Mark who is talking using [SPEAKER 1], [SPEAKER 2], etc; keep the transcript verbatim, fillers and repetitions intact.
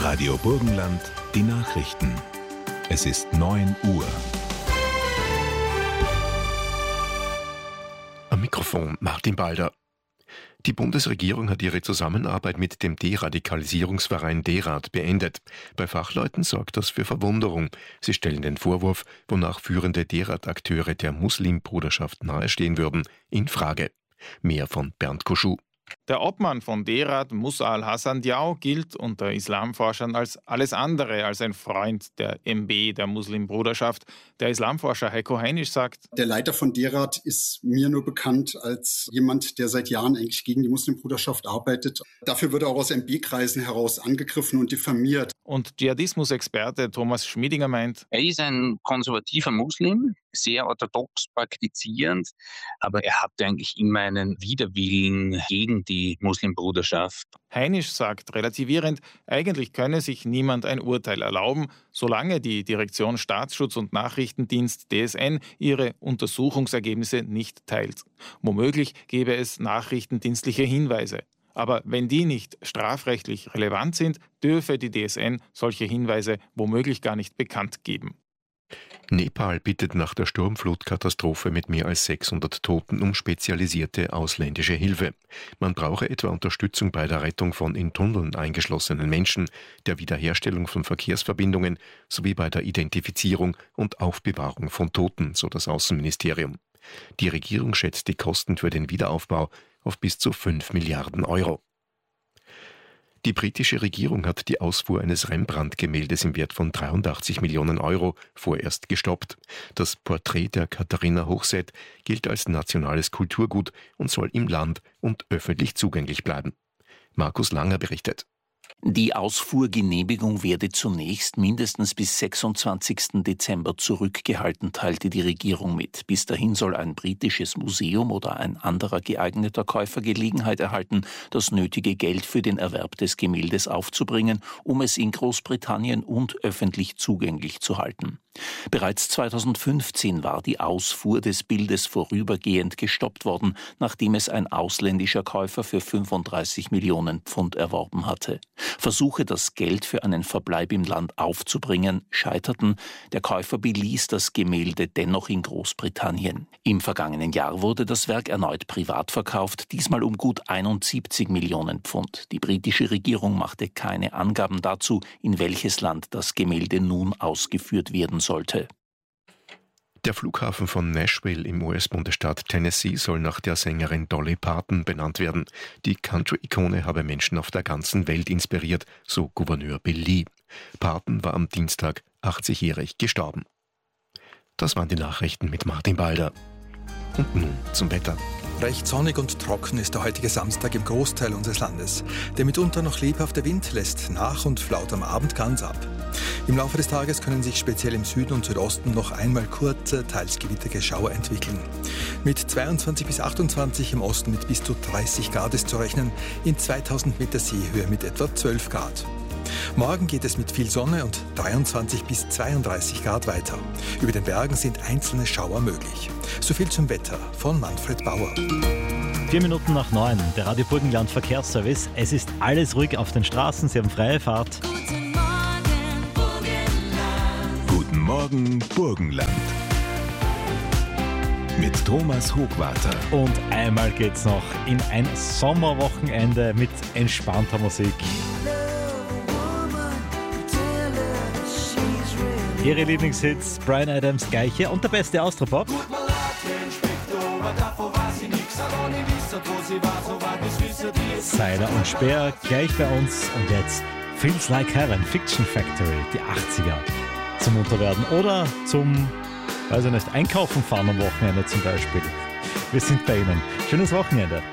[SPEAKER 1] Radio Burgenland, die Nachrichten. Es ist neun Uhr.
[SPEAKER 2] Am Mikrofon Martin Balder. Die Bundesregierung hat ihre Zusammenarbeit mit dem Deradikalisierungsverein D-Rad beendet. Bei Fachleuten sorgt das für Verwunderung. Sie stellen den Vorwurf, wonach führende D-Rad-Akteure der Muslimbruderschaft nahestehen würden, in Frage. Mehr von Bernd Kuschuh.
[SPEAKER 3] Der Obmann von D-Rad, Musa al-Hassan Diaw, gilt unter Islamforschern als alles andere als ein Freund der M B, der Muslimbruderschaft. Der Islamforscher Heiko Heinisch sagt:
[SPEAKER 4] Der Leiter von D-Rad ist mir nur bekannt als jemand, der seit Jahren eigentlich gegen die Muslimbruderschaft arbeitet. Dafür wird er auch aus M B-Kreisen heraus angegriffen und diffamiert.
[SPEAKER 3] Und Dschihadismus-Experte Thomas Schmiedinger meint:
[SPEAKER 5] Er ist ein konservativer Muslim, sehr orthodox praktizierend, aber er hatte eigentlich immer einen Widerwillen gegen die Muslimbruderschaft.
[SPEAKER 3] Heinisch sagt relativierend, eigentlich könne sich niemand ein Urteil erlauben, solange die Direktion Staatsschutz und Nachrichtendienst D S N ihre Untersuchungsergebnisse nicht teilt. Womöglich gäbe es nachrichtendienstliche Hinweise. Aber wenn die nicht strafrechtlich relevant sind, dürfe die D S N solche Hinweise womöglich gar nicht bekannt geben.
[SPEAKER 2] Nepal bittet nach der Sturmflutkatastrophe mit mehr als sechshundert Toten um spezialisierte ausländische Hilfe. Man brauche etwa Unterstützung bei der Rettung von in Tunneln eingeschlossenen Menschen, der Wiederherstellung von Verkehrsverbindungen sowie bei der Identifizierung und Aufbewahrung von Toten, so das Außenministerium. Die Regierung schätzt die Kosten für den Wiederaufbau auf bis zu fünf Milliarden Euro. Die britische Regierung hat die Ausfuhr eines Rembrandt-Gemäldes im Wert von dreiundachtzig Millionen Euro vorerst gestoppt. Das Porträt der Katharina Hochseth gilt als nationales Kulturgut und soll im Land und öffentlich zugänglich bleiben. Markus Langer berichtet.
[SPEAKER 6] Die Ausfuhrgenehmigung werde zunächst mindestens bis sechsundzwanzigsten Dezember zurückgehalten, teilte die Regierung mit. Bis dahin soll ein britisches Museum oder ein anderer geeigneter Käufer Gelegenheit erhalten, das nötige Geld für den Erwerb des Gemäldes aufzubringen, um es in Großbritannien und öffentlich zugänglich zu halten. Bereits zweitausendfünfzehn war die Ausfuhr des Bildes vorübergehend gestoppt worden, nachdem es ein ausländischer Käufer für fünfunddreißig Millionen Pfund erworben hatte. Versuche, das Geld für einen Verbleib im Land aufzubringen, scheiterten. Der Käufer beließ das Gemälde dennoch in Großbritannien. Im vergangenen Jahr wurde das Werk erneut privat verkauft, diesmal um gut einundsiebzig Millionen Pfund. Die britische Regierung machte keine Angaben dazu, in welches Land das Gemälde nun ausgeführt werden sollte.
[SPEAKER 2] Der Flughafen von Nashville im U S-Bundesstaat Tennessee soll nach der Sängerin Dolly Parton benannt werden. Die Country-Ikone habe Menschen auf der ganzen Welt inspiriert, so Gouverneur Bill Lee. Parton war am Dienstag achtzigjährig gestorben. Das waren die Nachrichten mit Martin Balder. Und nun zum Wetter.
[SPEAKER 7] Recht sonnig und trocken ist der heutige Samstag im Großteil unseres Landes. Der mitunter noch lebhafte Wind lässt nach und flaut am Abend ganz ab. Im Laufe des Tages können sich speziell im Süden und Südosten noch einmal kurze, teils gewittrige Schauer entwickeln. Mit zweiundzwanzig bis achtundzwanzig, im Osten mit bis zu dreißig Grad ist zu rechnen, in zweitausend Meter Seehöhe mit etwa zwölf Grad. Morgen geht es mit viel Sonne und dreiundzwanzig bis zweiunddreißig Grad weiter. Über den Bergen sind einzelne Schauer möglich. So viel zum Wetter von Manfred Bauer.
[SPEAKER 8] Vier Minuten nach neun, der Radio Burgenland Verkehrsservice. Es ist alles ruhig auf den Straßen, Sie haben freie Fahrt.
[SPEAKER 1] Guten Morgen, Burgenland. Guten Morgen, Burgenland. Mit Thomas Hochwarter.
[SPEAKER 8] Und einmal geht's noch in ein Sommerwochenende mit entspannter Musik. Ihre Lieblingshits, Bryan Adams, Geiche und der beste Austropop. Seiler und Speer gleich bei uns. Und jetzt Feels Like Heaven, Fiction Factory, die achtziger. Zum Unterwerden oder zum, weiß ich nicht, Einkaufen fahren am Wochenende zum Beispiel. Wir sind bei Ihnen. Schönes Wochenende.